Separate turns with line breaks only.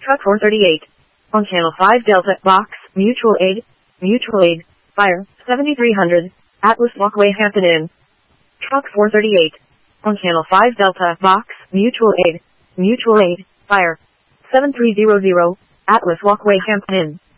Truck 438. On Channel 5 Delta, Box, Mutual Aid, Fire, 7300, Atlas Walkway Hampton Inn. Truck 438. On Channel 5 Delta, Box, Mutual Aid, Fire, 7300, Atlas Walkway Hampton Inn.